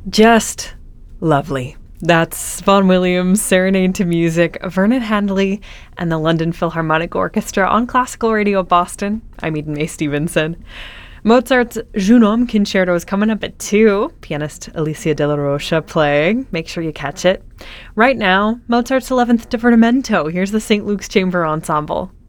Just lovely. That's Vaughan Williams' Serenade to Music, Vernon Handley, and the London Philharmonic Orchestra on Classical Radio Boston. I'm Eden May Stevenson. Mozart's Jeune Homme Concerto is coming up at 2. Pianist Alicia de la Rocha playing. Make sure you catch it. Right now, Mozart's 11th Divertimento. Here's the St. Luke's Chamber Ensemble.